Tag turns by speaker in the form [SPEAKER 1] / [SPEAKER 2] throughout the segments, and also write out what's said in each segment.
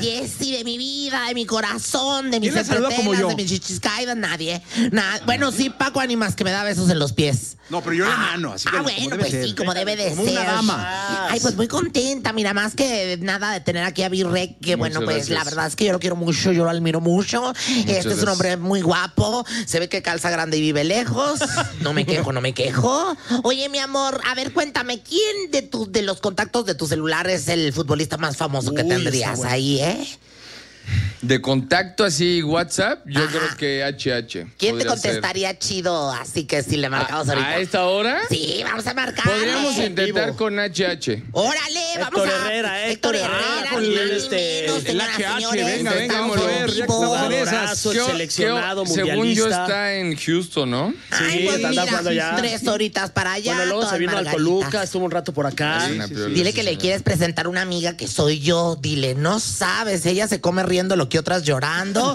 [SPEAKER 1] Jessy, de mi vida, de mi corazón, de mis
[SPEAKER 2] ¿Quién la saluda como yo?
[SPEAKER 1] de mis chichis caídas, nadie. Bueno, sí, Paco Ánimas, que me da besos en los pies.
[SPEAKER 2] No, pero yo la mano, así que como
[SPEAKER 1] Bueno,
[SPEAKER 2] debe
[SPEAKER 1] pues
[SPEAKER 2] ser.
[SPEAKER 1] sí, como debe de
[SPEAKER 2] Como
[SPEAKER 1] ser.
[SPEAKER 2] una dama.
[SPEAKER 1] Ay, pues muy contenta, mira, más que nada de tener aquí a Virrey, que bueno, pues
[SPEAKER 3] gracias.
[SPEAKER 1] la verdad es que yo lo quiero mucho, yo lo admiro mucho. Este es un
[SPEAKER 3] gracias.
[SPEAKER 1] hombre muy guapo, se ve que calza grande y vive lejos. No me quejo, no me quejo. Oye, mi amor, a ver, cuéntame, ¿quién de los contactos de tu celular es el futbolista más famoso que
[SPEAKER 4] Uy,
[SPEAKER 1] tendrías
[SPEAKER 4] está bueno.
[SPEAKER 1] ahí, eh?
[SPEAKER 3] De contacto así, WhatsApp, yo
[SPEAKER 1] Ajá.
[SPEAKER 3] creo que HH.
[SPEAKER 1] ¿Quién te
[SPEAKER 3] podría ser.
[SPEAKER 1] contestaría chido? Así que si le marcamos ahorita.
[SPEAKER 3] ¿A esta hora?
[SPEAKER 1] Sí, vamos a marcar.
[SPEAKER 3] Podríamos intentar
[SPEAKER 4] vivo.
[SPEAKER 3] con HH.
[SPEAKER 1] Órale,
[SPEAKER 4] Héctor
[SPEAKER 1] vamos a...
[SPEAKER 4] Herrera, Héctor Herrera,
[SPEAKER 1] ni
[SPEAKER 4] el
[SPEAKER 1] más ni
[SPEAKER 4] este,
[SPEAKER 1] menos,
[SPEAKER 2] el
[SPEAKER 1] señoras,
[SPEAKER 2] HH,
[SPEAKER 1] señores,
[SPEAKER 2] venga,
[SPEAKER 1] estamos
[SPEAKER 2] a ver,
[SPEAKER 1] en
[SPEAKER 2] ya que
[SPEAKER 1] vivo.
[SPEAKER 2] estamos en esas.
[SPEAKER 4] Jugadorazo,
[SPEAKER 3] Creo-
[SPEAKER 4] seleccionado,
[SPEAKER 3] según yo
[SPEAKER 4] mundialista.
[SPEAKER 3] está en Houston, ¿no?
[SPEAKER 1] Ay,
[SPEAKER 4] Sí,
[SPEAKER 1] pues
[SPEAKER 4] anda
[SPEAKER 1] mira,
[SPEAKER 4] jugando ya.
[SPEAKER 1] 3 horitas para allá.
[SPEAKER 4] Bueno, luego
[SPEAKER 1] todas
[SPEAKER 4] se vino al
[SPEAKER 1] margaritas.
[SPEAKER 4] Toluca, estuvo un rato por acá.
[SPEAKER 3] Es una prioridad,
[SPEAKER 1] Dile que le
[SPEAKER 3] señor.
[SPEAKER 1] quieres presentar una amiga que soy yo. Dile, no sabes, ella se come riendo lo que otras llorando.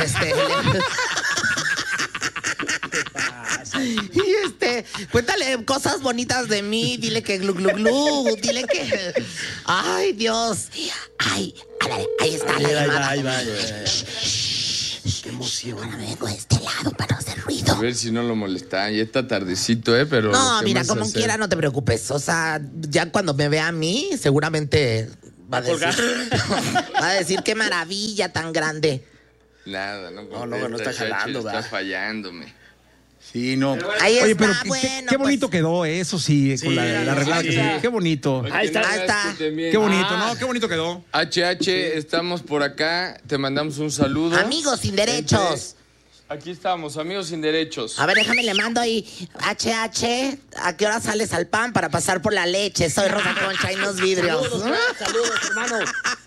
[SPEAKER 1] Y cuéntale cosas bonitas de mí. Dile que glu glu glu. Dile que. Ay, Dios. Ay, ándale, ahí está la llamada.
[SPEAKER 4] Ahí va. Qué emoción.
[SPEAKER 1] Ahora vengo de este lado para no hacer
[SPEAKER 3] A
[SPEAKER 1] ruido.
[SPEAKER 3] ver si no lo molesta. Ya está tardecito, pero.
[SPEAKER 1] No,
[SPEAKER 3] ¿qué
[SPEAKER 1] mira,
[SPEAKER 3] más
[SPEAKER 1] como
[SPEAKER 3] hacer?
[SPEAKER 1] quiera, no te preocupes. O sea, ya cuando me vea a mí, seguramente va a decir. Va a decir qué maravilla tan grande.
[SPEAKER 3] Nada, no
[SPEAKER 4] No, no
[SPEAKER 3] contesta,
[SPEAKER 4] está
[SPEAKER 3] HH,
[SPEAKER 4] jalando,
[SPEAKER 3] está
[SPEAKER 4] ¿verdad?
[SPEAKER 3] fallándome.
[SPEAKER 2] Sí, no.
[SPEAKER 1] Ahí
[SPEAKER 2] Oye,
[SPEAKER 1] está,
[SPEAKER 2] pero
[SPEAKER 1] bueno,
[SPEAKER 2] qué bonito
[SPEAKER 1] pues.
[SPEAKER 2] quedó eso, sí, con la arreglada
[SPEAKER 4] sí,
[SPEAKER 2] que
[SPEAKER 4] sí.
[SPEAKER 2] se- Qué bonito.
[SPEAKER 4] Ahí está.
[SPEAKER 1] Ahí está.
[SPEAKER 2] Qué bonito, ¿no? Qué bonito quedó.
[SPEAKER 3] HH, estamos por acá. Te mandamos un saludo.
[SPEAKER 1] Amigos sin derechos.
[SPEAKER 3] Aquí estamos, amigos sin derechos.
[SPEAKER 1] A ver, déjame, le mando ahí. HH, ¿a qué hora sales al pan para pasar por la leche? Soy Rosa Concha y los vidrios.
[SPEAKER 4] Saludos, hermano.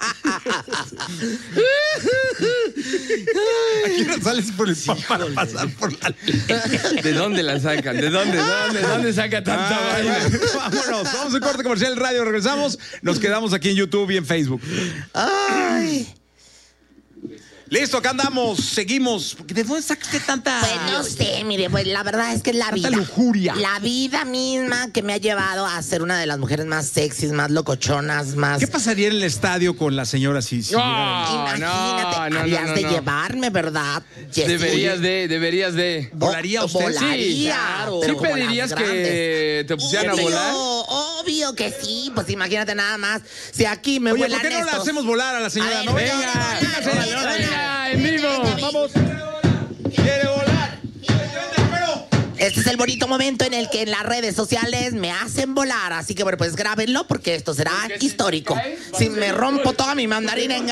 [SPEAKER 2] Aquí no sales por el pan para pasar por la
[SPEAKER 3] ¿De dónde la sacan? ¿De dónde saca tanta vaina?
[SPEAKER 2] Vámonos, vamos a un corte comercial en radio, regresamos. Nos quedamos aquí en YouTube y en Facebook.
[SPEAKER 1] Ay.
[SPEAKER 2] Listo, acá andamos, seguimos. ¿De dónde sacaste tanta...?
[SPEAKER 1] Pues no sé, mire, pues la verdad es que es la
[SPEAKER 2] Tanta
[SPEAKER 1] vida.
[SPEAKER 2] lujuria.
[SPEAKER 1] La vida misma que me ha llevado a ser una de las mujeres más sexys, más locochonas, más...
[SPEAKER 2] ¿Qué pasaría en el estadio con la señora si llegara?
[SPEAKER 1] Imagínate, habías de llevarme, ¿verdad? Jessy?
[SPEAKER 3] Deberías de.
[SPEAKER 2] ¿Volaría usted?
[SPEAKER 1] Volaría,
[SPEAKER 4] claro.
[SPEAKER 1] pero
[SPEAKER 3] ¿Sí
[SPEAKER 1] como las
[SPEAKER 3] pedirías
[SPEAKER 1] grandes.
[SPEAKER 3] que te pusieran a
[SPEAKER 1] Obvio,
[SPEAKER 3] volar?
[SPEAKER 1] obvio que sí. Pues imagínate nada más. Si aquí me
[SPEAKER 2] Oye,
[SPEAKER 1] vuelan
[SPEAKER 2] ¿por qué no la
[SPEAKER 1] estos.
[SPEAKER 2] hacemos volar a la señora?
[SPEAKER 1] A ver,
[SPEAKER 2] No,
[SPEAKER 1] venga,
[SPEAKER 2] venga,
[SPEAKER 1] venga,
[SPEAKER 2] véngase.
[SPEAKER 3] ¡Venga, en vivo!
[SPEAKER 2] Vamos. ¿Quiere volar?
[SPEAKER 1] Este es el bonito momento en el que en las redes sociales me hacen volar. Así que bueno, pues grábenlo porque esto será
[SPEAKER 3] Porque si
[SPEAKER 1] histórico.
[SPEAKER 3] te caes,
[SPEAKER 1] Si me rompo toda mi mandarina en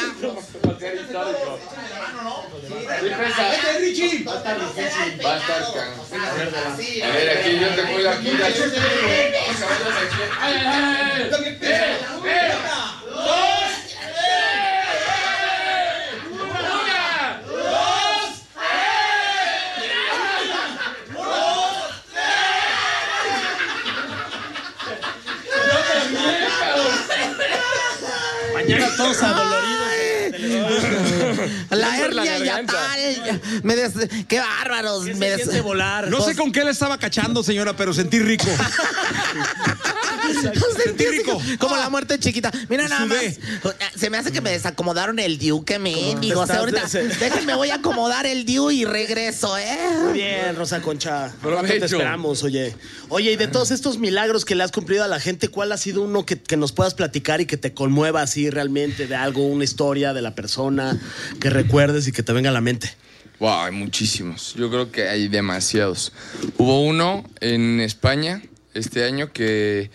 [SPEAKER 3] Va a estar A ver, aquí yo te cuido aquí.
[SPEAKER 4] Mañana todos adoloridos.
[SPEAKER 1] la
[SPEAKER 3] Por la
[SPEAKER 1] hernia
[SPEAKER 3] garganta.
[SPEAKER 1] yatal. ¡Qué bárbaros!
[SPEAKER 4] ¿Qué se siente volar?
[SPEAKER 2] No sé con qué le estaba cachando, señora, pero sentí rico.
[SPEAKER 1] Sentí así
[SPEAKER 2] rico.
[SPEAKER 1] como la muerte chiquita. Mira nada más.
[SPEAKER 2] Sudé.
[SPEAKER 1] Se me hace que me desacomodaron el DIU que me digo. O sea, ahorita
[SPEAKER 4] Estás-
[SPEAKER 1] déjenme, voy a acomodar el DIU y regreso, ¿eh?
[SPEAKER 4] Muy bien, Rosa Concha. ¿Cuánto te
[SPEAKER 3] Provecho.
[SPEAKER 4] esperamos, oye? Oye, y de todos estos milagros que le has cumplido a la gente, ¿cuál ha sido uno que nos puedas platicar y que te conmueva así realmente de algo, una historia de la persona que recuerdes y que te venga a la mente?
[SPEAKER 3] Wow, hay muchísimos. Yo creo que hay demasiados. Hubo uno en España este año que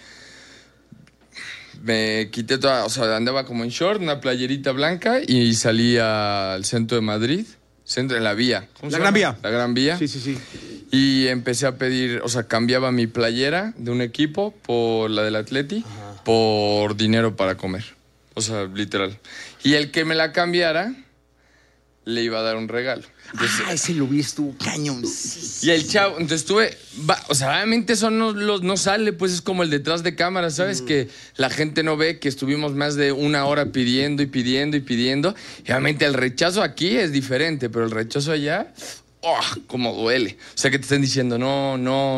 [SPEAKER 3] me quité toda, o sea, andaba como en short, una playerita blanca y salí al centro de Madrid, centro en la vía. ¿Cómo
[SPEAKER 2] La
[SPEAKER 3] se
[SPEAKER 2] Gran
[SPEAKER 3] llama?
[SPEAKER 2] Vía.
[SPEAKER 3] La Gran Vía.
[SPEAKER 2] Sí, sí, sí.
[SPEAKER 3] Y empecé a pedir, o sea, cambiaba mi playera de un equipo por la del Atleti por dinero para comer. O sea, literal. Y el que me la cambiara le iba a dar un regalo. Entonces,
[SPEAKER 2] Ese lo vi, estuvo cañón.
[SPEAKER 3] y el chavo, entonces o sea, obviamente eso no sale, pues es como el detrás de cámara, ¿sabes? Que la gente no ve que estuvimos más de una hora pidiendo y pidiendo y pidiendo. Y obviamente el rechazo aquí es diferente, pero el rechazo allá, como duele. O sea, que te estén diciendo no.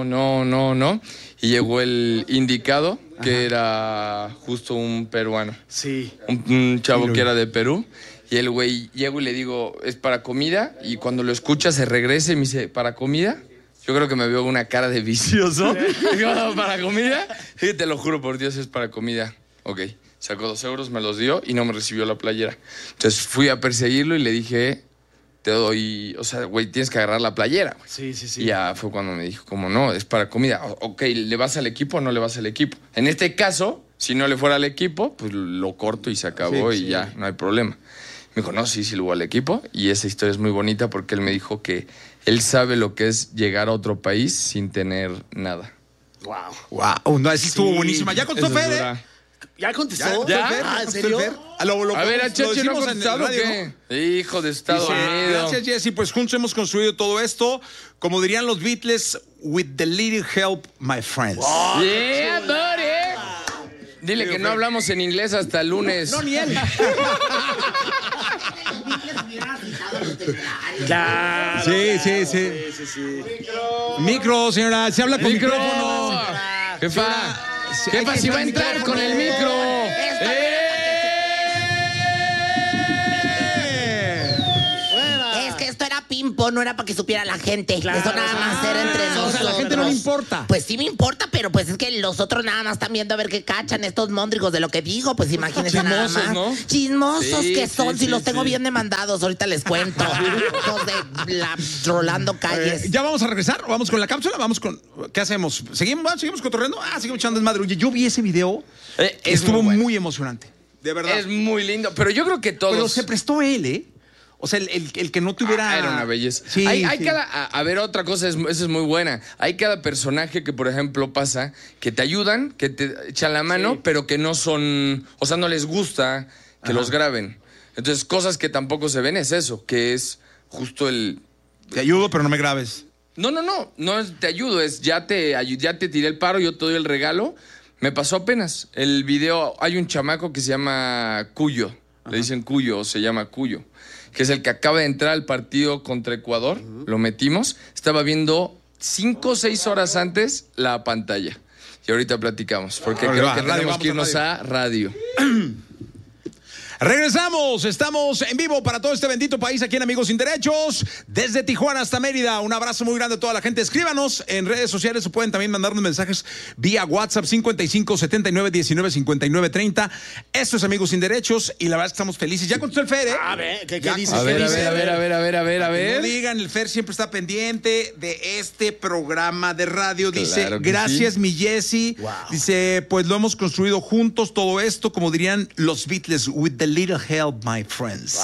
[SPEAKER 3] Y llegó el indicado, que era justo un peruano.
[SPEAKER 4] Sí.
[SPEAKER 3] Un chavo que era de Perú. Y el güey, llego y le digo, ¿es para comida? Y cuando lo escucha se regresa y me dice, ¿para comida? Yo creo que me veo una cara de vicioso. Digo, ¿para comida? Sí, te lo juro por Dios, es para comida. Ok, sacó 2 euros, me los dio y no me recibió la playera. Entonces fui a perseguirlo y le dije, te doy, o sea, güey, tienes que agarrar la playera. Güey.
[SPEAKER 4] Sí.
[SPEAKER 3] Y ya fue cuando me dijo, como no, es para comida. Ok, ¿le vas al equipo o no le vas al equipo? En este caso, si no le fuera al equipo, pues lo corto y se acabó y ya, no hay problema. Me dijo, no, sí le voy al equipo. Y esa historia es muy bonita porque él me dijo que él sabe lo que es llegar a otro país sin tener nada.
[SPEAKER 2] Wow, no, así estuvo buenísima. ¿Ya contestó
[SPEAKER 3] Eso es
[SPEAKER 2] Fer,
[SPEAKER 3] dura.
[SPEAKER 4] ¿Ya contestó?
[SPEAKER 2] ¿Ya?
[SPEAKER 4] ¿En serio?
[SPEAKER 3] A ver, a Cheche no ha contestado, ¿qué? Hijo de Estados Unidos.
[SPEAKER 2] Gracias, Jesse. Pues juntos hemos construido todo esto. Como dirían los Beatles, with the little help, my friends.
[SPEAKER 3] Yeah, buddy. Dile que no hablamos en inglés hasta el lunes.
[SPEAKER 2] No, ni él.
[SPEAKER 4] Claro.
[SPEAKER 2] Sí. Micro, señora. Se habla con
[SPEAKER 3] ¡Micro!
[SPEAKER 2] micrófono.
[SPEAKER 3] Jefa, si va a entrar con el micro.
[SPEAKER 1] Es que esto era pimpo, no era para que supiera la gente.
[SPEAKER 4] Claro.
[SPEAKER 1] Eso nada más era entre nosotros.
[SPEAKER 2] O sea, a la gente no le importa.
[SPEAKER 1] Pues sí me importa, pero pues es que los otros nada más están viendo a ver qué cachan estos móndrigos de lo que digo. Pues imagínense nada
[SPEAKER 3] Chismosos,
[SPEAKER 1] más.
[SPEAKER 3] ¿no?
[SPEAKER 1] Chismosos
[SPEAKER 3] Sí,
[SPEAKER 1] que son,
[SPEAKER 3] sí,
[SPEAKER 1] si los
[SPEAKER 3] sí,
[SPEAKER 1] tengo
[SPEAKER 3] sí.
[SPEAKER 1] bien demandados, ahorita les cuento. Hijos de rolando calles.
[SPEAKER 2] ¿Ya vamos a regresar? ¿Vamos con la cápsula? ¿Qué hacemos? ¿Seguimos cotorreando? Seguimos echando desmadre. Oye, yo vi ese video. Estuvo
[SPEAKER 3] muy bueno.
[SPEAKER 2] muy emocionante. De verdad.
[SPEAKER 3] Es muy lindo, pero yo creo que todos...
[SPEAKER 2] Pero se prestó él, ¿eh? O sea, el que no tuviera...
[SPEAKER 3] Era una belleza.
[SPEAKER 2] Sí,
[SPEAKER 3] hay
[SPEAKER 2] sí.
[SPEAKER 3] a ver, otra cosa, esa es muy buena. Hay cada personaje que, por ejemplo, pasa, que te ayudan, que te echan la mano, pero que no son... O sea, no les gusta que los graben. Entonces, cosas que tampoco se ven es eso, que es justo el...
[SPEAKER 2] Te ayudo, pero no me grabes.
[SPEAKER 3] No es te ayudo, es ya te tiré el paro, yo te doy el regalo. Me pasó apenas. El video, hay un chamaco que se llama Cuyo. Le dicen Cuyo o se llama Cuyo. Que es el que acaba de entrar al partido contra Ecuador. Lo metimos. Estaba viendo 5 o 6 horas antes la pantalla. Y ahorita platicamos, porque
[SPEAKER 2] Ahora
[SPEAKER 3] creo
[SPEAKER 2] va,
[SPEAKER 3] que
[SPEAKER 2] radio,
[SPEAKER 3] tenemos
[SPEAKER 2] vamos
[SPEAKER 3] que irnos a radio.
[SPEAKER 2] Regresamos, estamos en vivo para todo este bendito país aquí en Amigos Sin Derechos, desde Tijuana hasta Mérida. Un abrazo muy grande a toda la gente. Escríbanos en redes sociales o pueden también mandarnos mensajes vía WhatsApp 55 79 19 59 30. Esto es Amigos Sin Derechos y la verdad es que estamos felices. Ya contestó el Fer, ¿eh?
[SPEAKER 4] A ver, ¿qué
[SPEAKER 2] Ya,
[SPEAKER 4] dice?
[SPEAKER 3] A ver,
[SPEAKER 4] ¿Qué
[SPEAKER 3] a
[SPEAKER 4] dice?
[SPEAKER 3] ver.
[SPEAKER 2] No digan, el Fer siempre está pendiente de este programa de radio. Dice,
[SPEAKER 3] Claro que
[SPEAKER 2] gracias
[SPEAKER 3] sí.
[SPEAKER 2] mi Jesse.
[SPEAKER 4] Wow.
[SPEAKER 2] Dice, pues lo hemos construido juntos todo esto, como dirían los Beatles, with the little help, my friends.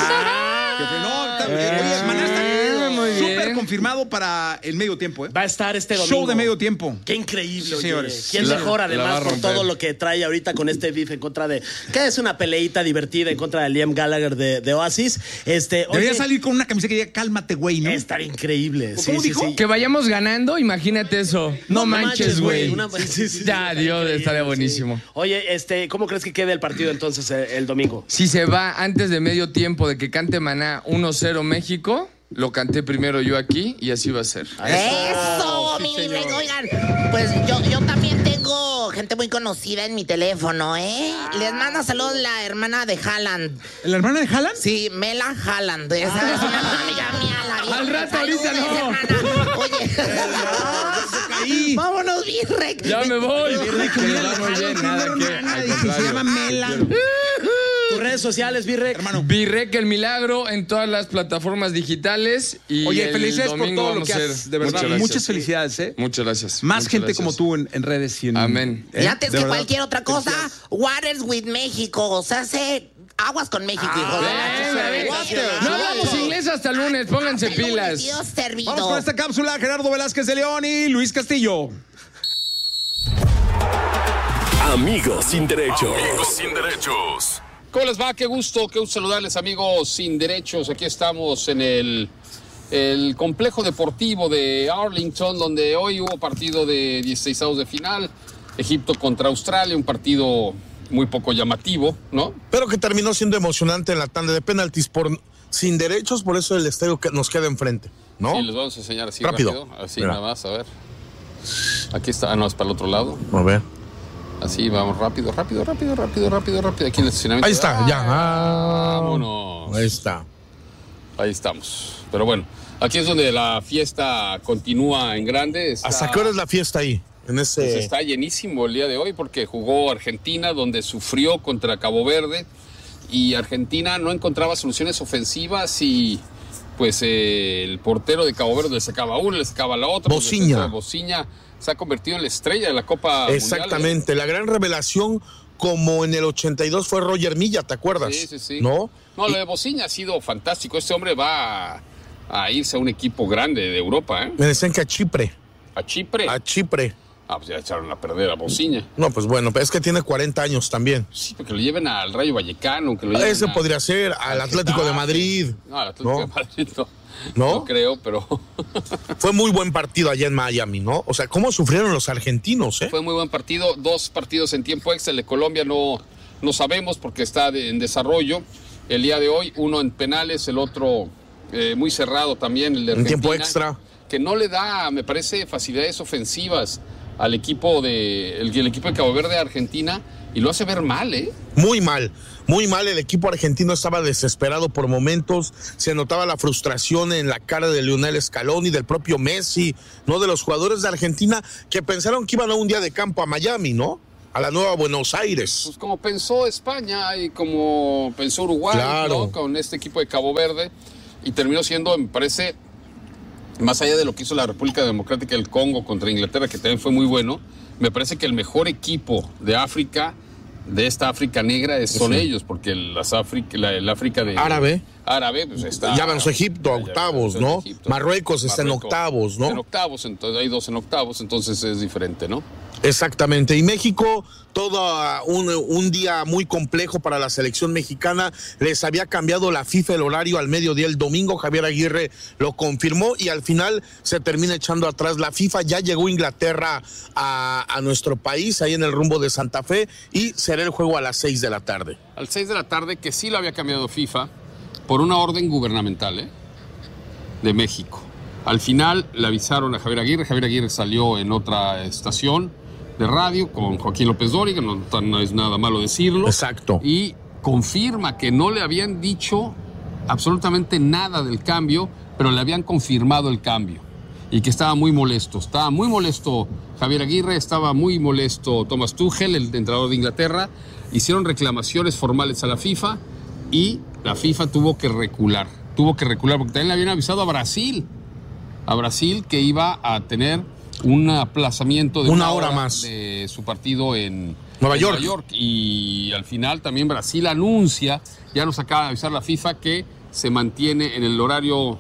[SPEAKER 2] Oye, Maná está
[SPEAKER 3] muy bien.
[SPEAKER 2] súper confirmado para el medio tiempo, ¿eh?
[SPEAKER 4] Va a estar este domingo.
[SPEAKER 2] Show de medio tiempo.
[SPEAKER 4] Qué increíble,
[SPEAKER 2] Sí,
[SPEAKER 4] oye.
[SPEAKER 2] señores.
[SPEAKER 4] ¿Quién
[SPEAKER 3] La-
[SPEAKER 4] mejor
[SPEAKER 3] la va
[SPEAKER 4] además
[SPEAKER 3] a
[SPEAKER 4] por
[SPEAKER 3] romper.
[SPEAKER 4] todo lo que trae ahorita con este beef en contra de... Que es una peleita divertida en contra de Liam Gallagher de Oasis.
[SPEAKER 2] Debería
[SPEAKER 4] Oye,
[SPEAKER 2] salir con una camiseta que diga, cálmate, güey, ¿no?
[SPEAKER 4] estar increíble.
[SPEAKER 2] ¿Cómo dijo?
[SPEAKER 3] Que vayamos ganando, imagínate eso. No manches, güey.
[SPEAKER 4] Sí,
[SPEAKER 3] Ya, Dios,
[SPEAKER 4] increíble,
[SPEAKER 3] estaría
[SPEAKER 4] sí.
[SPEAKER 3] buenísimo.
[SPEAKER 4] Oye, ¿cómo crees que quede el partido entonces el domingo?
[SPEAKER 3] Si se va antes de medio tiempo de que cante Maná 1-0 México, lo canté primero yo aquí y así va a ser.
[SPEAKER 1] Eso,
[SPEAKER 2] sí,
[SPEAKER 1] mi
[SPEAKER 2] señor.
[SPEAKER 1] rey. Oigan, pues yo también tengo gente muy conocida en mi teléfono, ¿eh? Les manda saludos la hermana de Haaland.
[SPEAKER 2] ¿La hermana de Haaland?
[SPEAKER 1] Sí, Mela Haaland. Esa es una amiga mía. La vieja.
[SPEAKER 3] Al rato, ahorita
[SPEAKER 1] Saludos,
[SPEAKER 3] no.
[SPEAKER 1] hermana. Oye.
[SPEAKER 2] Ahí.
[SPEAKER 1] Vámonos, Virrec.
[SPEAKER 3] Ya me voy.
[SPEAKER 2] Que
[SPEAKER 3] Que
[SPEAKER 2] mira,
[SPEAKER 3] les va muy bien,
[SPEAKER 2] no
[SPEAKER 3] nada
[SPEAKER 2] primero
[SPEAKER 3] que,
[SPEAKER 2] nada,
[SPEAKER 3] al
[SPEAKER 2] dice, se
[SPEAKER 3] contrario.
[SPEAKER 2] llama Mela.
[SPEAKER 4] Tus redes sociales, Virrec.
[SPEAKER 2] Hermano.
[SPEAKER 3] Virrec el Milagro en todas las plataformas digitales y
[SPEAKER 2] Oye,
[SPEAKER 3] el
[SPEAKER 2] felicidades por
[SPEAKER 3] domingo
[SPEAKER 2] todo lo
[SPEAKER 3] vamos
[SPEAKER 2] que
[SPEAKER 3] a
[SPEAKER 2] haces,
[SPEAKER 3] ser.
[SPEAKER 2] de verdad.
[SPEAKER 3] Muchas gracias.
[SPEAKER 2] Muchas felicidades, ¿eh?
[SPEAKER 3] Muchas gracias.
[SPEAKER 2] Más
[SPEAKER 3] Muchas
[SPEAKER 2] gente
[SPEAKER 3] gracias.
[SPEAKER 2] como tú en redes y en...
[SPEAKER 3] Amén.
[SPEAKER 1] Y antes
[SPEAKER 2] De
[SPEAKER 1] que
[SPEAKER 2] verdad.
[SPEAKER 1] cualquier otra cosa, Waters with México. O sea, hace aguas con México, hijo de la
[SPEAKER 3] venga, venga.
[SPEAKER 1] chingada.
[SPEAKER 3] No hablamos inglés hasta el lunes, pónganse
[SPEAKER 1] Hasta el lunes,
[SPEAKER 3] pilas.
[SPEAKER 1] Dios servido.
[SPEAKER 2] Vamos con esta cápsula, Gerardo Velázquez de León y Luis Castillo.
[SPEAKER 5] Amigos sin derechos.
[SPEAKER 6] Amigos sin derechos. ¿Cómo les va? Qué gusto saludarles, amigos sin derechos. Aquí estamos en el complejo deportivo de Arlington, donde hoy hubo partido de 16avos de final. Egipto contra Australia, un partido muy poco llamativo, ¿no?
[SPEAKER 7] Pero que terminó siendo emocionante en la tanda de penaltis por sin derechos, por eso el estadio que nos queda enfrente, ¿no?
[SPEAKER 6] Sí, les vamos a enseñar así
[SPEAKER 7] Rápido.
[SPEAKER 6] rápido. Así
[SPEAKER 7] Mira.
[SPEAKER 6] nada más, a ver. Aquí está, no, es para el otro lado.
[SPEAKER 7] A ver.
[SPEAKER 6] Así, vamos rápido. Aquí en el estacionamiento.
[SPEAKER 7] Ahí está, ya.
[SPEAKER 6] Vámonos. estamos.
[SPEAKER 7] Ahí está.
[SPEAKER 6] Ahí estamos. Pero bueno, aquí es donde la fiesta continúa en grande.
[SPEAKER 7] ¿Hasta qué hora es la fiesta ahí?
[SPEAKER 6] Pues está llenísimo el día de hoy porque jugó Argentina, donde sufrió contra Cabo Verde, y Argentina no encontraba soluciones ofensivas y pues el portero de Cabo Verde le sacaba una, le sacaba la otra.
[SPEAKER 7] Bociña.
[SPEAKER 6] Bociña se ha convertido en la estrella de la Copa
[SPEAKER 7] Exactamente,
[SPEAKER 6] Mundial.
[SPEAKER 7] La gran revelación, como en el 82 fue Roger Milla, ¿te acuerdas?
[SPEAKER 6] Sí.
[SPEAKER 7] ¿No?
[SPEAKER 6] No, lo de Bociña ha sido fantástico. Este hombre va a irse a un equipo grande de Europa, ¿eh?
[SPEAKER 7] Me decían que a Chipre.
[SPEAKER 6] ¿A Chipre?
[SPEAKER 7] A Chipre.
[SPEAKER 6] Ah, pues ya echaron a perder a Bociña.
[SPEAKER 7] No, pues bueno, es que tiene 40 años también.
[SPEAKER 6] Sí, que lo lleven al Rayo Vallecano, que lo lleven
[SPEAKER 7] Ese podría ser, al Atlético de Madrid.
[SPEAKER 6] No, al Atlético de Madrid no.
[SPEAKER 7] ¿No?
[SPEAKER 6] No creo, pero...
[SPEAKER 7] Fue muy buen partido allá en Miami, ¿no? O sea, ¿cómo sufrieron los argentinos,
[SPEAKER 6] Fue muy buen partido, 2 partidos en tiempo extra. El de Colombia no sabemos porque está en desarrollo. El día de hoy, uno en penales, el otro muy cerrado también, el de Argentina.
[SPEAKER 7] En tiempo extra.
[SPEAKER 6] Que no le da, me parece, facilidades ofensivas al equipo el equipo de Cabo Verde de Argentina, y lo hace ver mal, ¿eh?
[SPEAKER 7] Muy mal. El equipo argentino estaba desesperado por momentos, se notaba la frustración en la cara de Lionel Scaloni, del propio Messi, ¿no? De los jugadores de Argentina que pensaron que iban a un día de campo a Miami, ¿no? A la nueva Buenos Aires.
[SPEAKER 6] Pues como pensó España y como pensó Uruguay,
[SPEAKER 7] claro,
[SPEAKER 6] ¿no? Con este equipo de Cabo Verde, y terminó siendo, me parece, más allá de lo que hizo la República Democrática del Congo contra Inglaterra, que también fue muy bueno, me parece que el mejor equipo de África, de esta África negra, son ellos, porque el África de árabe, pues está...
[SPEAKER 7] Ya avanzó Egipto a octavos, ¿no? Marruecos está en octavos, ¿no?
[SPEAKER 6] En octavos, entonces hay 2 en octavos, entonces es diferente, ¿no?
[SPEAKER 7] Exactamente. Y México, todo un día muy complejo para la selección mexicana. Les había cambiado la FIFA el horario al mediodía el domingo. Javier Aguirre lo confirmó y al final se termina echando atrás la FIFA. Ya llegó Inglaterra a nuestro país, ahí en el rumbo de Santa Fe, y será el juego a las 6 de la tarde.
[SPEAKER 6] A las 6 de la tarde, que sí lo había cambiado FIFA por una orden gubernamental, de México. Al final le avisaron a Javier Aguirre. Javier Aguirre salió en otra estación de radio con Joaquín López Dóriga, no es nada malo decirlo.
[SPEAKER 7] Exacto.
[SPEAKER 6] Y confirma que no le habían dicho absolutamente nada del cambio, pero le habían confirmado el cambio. Y que estaba muy molesto. Estaba muy molesto Javier Aguirre, estaba muy molesto Thomas Tuchel, el entrenador de Inglaterra. Hicieron reclamaciones formales a la FIFA y la FIFA tuvo que recular porque también le habían avisado a Brasil que iba a tener un aplazamiento de una hora más de su partido en
[SPEAKER 7] Nueva York.
[SPEAKER 6] Y al final también Brasil anuncia, ya nos acaba de avisar la FIFA, que se mantiene en el horario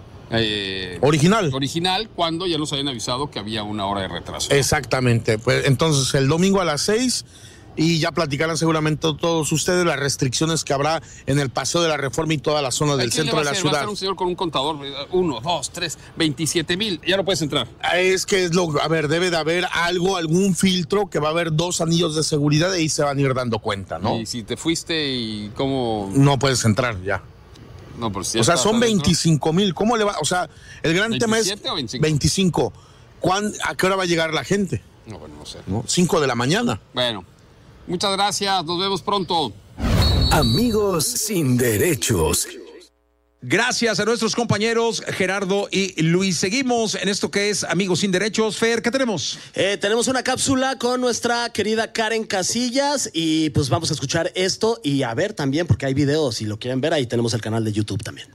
[SPEAKER 6] original, cuando ya nos habían avisado que había una hora de retraso.
[SPEAKER 7] Exactamente. Pues entonces el domingo a las 6, y ya platicarán seguramente todos ustedes las restricciones que habrá en el Paseo de la Reforma y toda la zona del centro de la ciudad.
[SPEAKER 6] Va a estar un señor con un contador, 1, 2, 3, 27,000, ya no puedes entrar.
[SPEAKER 7] Es que debe de haber algún filtro, que va a haber 2 anillos de seguridad y ahí se van a ir dando cuenta, ¿no?
[SPEAKER 6] Y si te fuiste y cómo...
[SPEAKER 7] No puedes entrar ya.
[SPEAKER 6] No, pero si
[SPEAKER 7] o sea, son 25,000. ¿Cómo le va? O sea, el gran tema es...
[SPEAKER 6] ¿27 o
[SPEAKER 7] 25? ¿A qué hora va a llegar la gente?
[SPEAKER 6] No, bueno, no sé.
[SPEAKER 7] 5 de la mañana.
[SPEAKER 6] Bueno, muchas gracias. Nos vemos pronto.
[SPEAKER 5] Amigos sin derechos.
[SPEAKER 2] Gracias a nuestros compañeros Gerardo y Luis. Seguimos en esto que es Amigos sin Derechos. Fer, ¿qué tenemos?
[SPEAKER 4] Tenemos una cápsula con nuestra querida Karen Casillas y pues vamos a escuchar esto y a ver también, porque hay videos, si lo quieren ver, ahí tenemos el canal de YouTube también.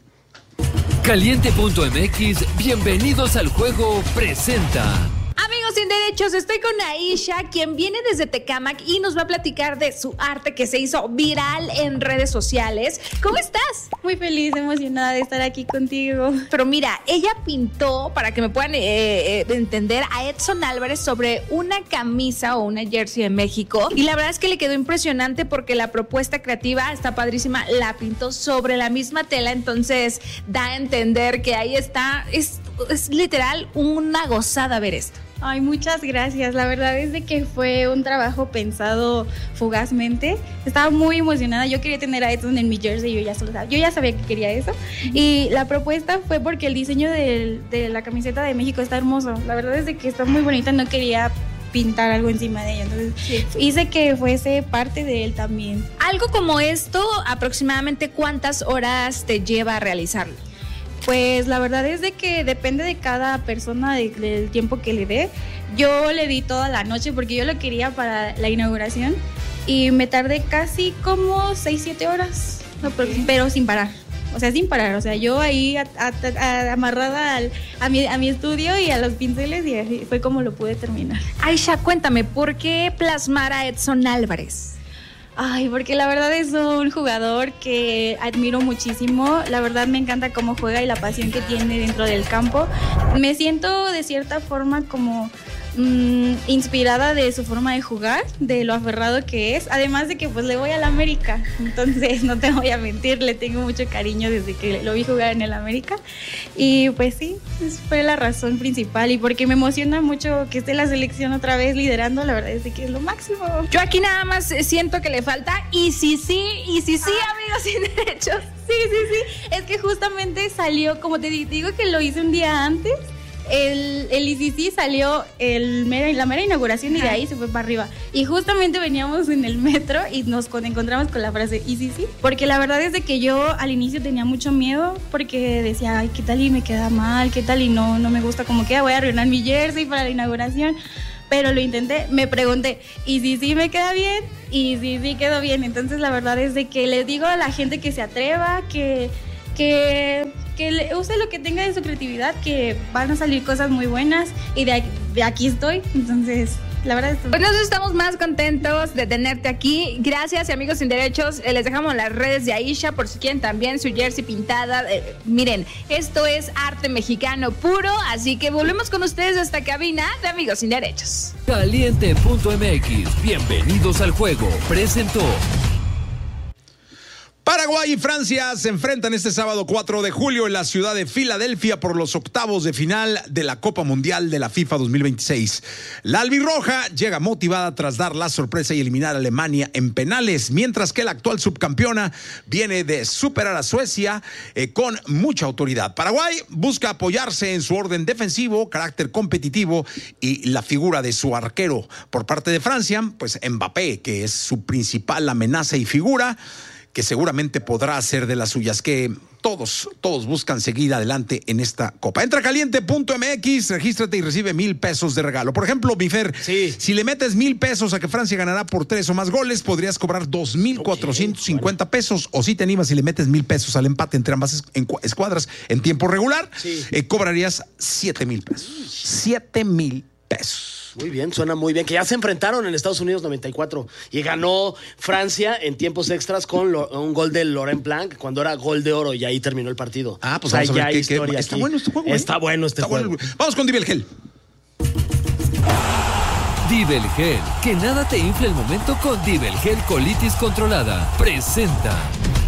[SPEAKER 8] Caliente.mx, bienvenidos al juego, presenta.
[SPEAKER 9] Amigos sin derechos, estoy con Aisha, quien viene desde Tecámac y nos va a platicar de su arte que se hizo viral en redes sociales. ¿Cómo estás?
[SPEAKER 10] Muy feliz, emocionada de estar aquí contigo.
[SPEAKER 9] Pero mira, ella pintó, para que me puedan entender, a Edson Álvarez sobre una camisa o una jersey de México. Y la verdad es que le quedó impresionante porque la propuesta creativa está padrísima. La pintó sobre la misma tela, entonces da a entender que ahí está. Es literal una gozada ver esto.
[SPEAKER 10] Ay, muchas gracias. La verdad es de que fue un trabajo pensado fugazmente. Estaba muy emocionada. Yo quería tener a Edson en mi jersey, yo ya sabía que quería eso. Y la propuesta fue porque el diseño de la camiseta de México está hermoso. La verdad es de que está muy bonita. No quería pintar algo encima de ella. Entonces hice que fuese parte de él también.
[SPEAKER 9] Algo como esto, aproximadamente ¿cuántas horas te lleva a realizarlo?
[SPEAKER 10] Pues la verdad es de que depende de cada persona, del tiempo que le dé. Yo le di toda la noche porque yo lo quería para la inauguración y me tardé casi como 6-7 horas, pero sin parar. O sea, sin parar. O sea, yo ahí amarrada a mi estudio y a los pinceles y así fue como lo pude terminar.
[SPEAKER 9] Aisha, cuéntame, ¿por qué plasmar a Edson Álvarez?
[SPEAKER 10] Ay, porque la verdad es un jugador que admiro muchísimo. La verdad me encanta cómo juega y la pasión que tiene dentro del campo. Me siento de cierta forma como inspirada de su forma de jugar, de lo aferrado que es. Además de que pues le voy al América. Entonces no te voy a mentir, le tengo mucho cariño desde que lo vi jugar en el América. Y pues sí, esa fue la razón principal. Y porque me emociona mucho que esté la selección otra vez liderando, la verdad es que es lo máximo.
[SPEAKER 9] Yo aquí nada más siento que le falta y sí, amigos sin derechos.
[SPEAKER 10] Sí. Es que justamente salió, como te digo que lo hice un día antes. El ICC salió la mera inauguración y de ahí se fue para arriba. Y justamente veníamos en el metro y nos encontramos con la frase ICC. Porque la verdad es de que yo al inicio tenía mucho miedo porque decía, ay, ¿qué tal y me queda mal? ¿Qué tal y no me gusta cómo queda? Voy a arruinar mi jersey para la inauguración. Pero lo intenté, me pregunté, ¿y si sí me queda bien? Y si sí quedó bien. Entonces la verdad es de que les digo a la gente que se atreva, que use lo que tenga de su creatividad, que van a salir cosas muy buenas y de aquí estoy. Entonces, la verdad es que...
[SPEAKER 9] Pues nosotros estamos más contentos de tenerte aquí. Gracias, y amigos sin derechos, les dejamos las redes de Aisha por si quieren también su jersey pintada. Miren, esto es arte mexicano puro, así que volvemos con ustedes a esta cabina de Amigos sin Derechos.
[SPEAKER 8] Caliente.mx, bienvenidos al juego, presentó.
[SPEAKER 2] Paraguay y Francia se enfrentan este sábado 4 de julio en la ciudad de Filadelfia por los octavos de final de la Copa Mundial de la FIFA 2026. La albirroja llega motivada tras dar la sorpresa y eliminar a Alemania en penales, mientras que la actual subcampeona viene de superar a Suecia con mucha autoridad. Paraguay busca apoyarse en su orden defensivo, carácter competitivo y la figura de su arquero. Por parte de Francia, pues Mbappé, que es su principal amenaza y figura, que seguramente podrá hacer de las suyas, que todos buscan seguir adelante en esta Copa. Entra a caliente.mx, regístrate y recibe 1,000 pesos de regalo. Por ejemplo, Mifer, si le metes 1,000 pesos a que Francia ganará por 3 o más goles, podrías cobrar 2,450 pesos. O si te animas y le metes 1,000 pesos al empate entre ambas escuadras en tiempo regular, cobrarías 7,000 pesos. 7,000 pesos.
[SPEAKER 4] Muy bien, suena muy bien. Que ya se enfrentaron en Estados Unidos 94 y ganó Francia en tiempos extras con un gol de Laurent Blanc cuando era gol de oro y ahí terminó el partido.
[SPEAKER 2] Ah, pues vamos a ver qué está bueno este juego.
[SPEAKER 4] Está bueno este juego.
[SPEAKER 2] Vamos con Divel Gel.
[SPEAKER 8] Divel Gel, que nada te infle el momento con Divel Gel Colitis Controlada. Presenta.